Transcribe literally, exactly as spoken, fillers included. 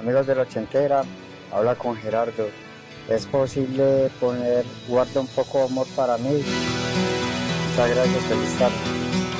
amigos de la ochentera, habla con Gerardo. ¿Es posible poner Guarda un poco de amor para mí? Muchas gracias, feliz tarde.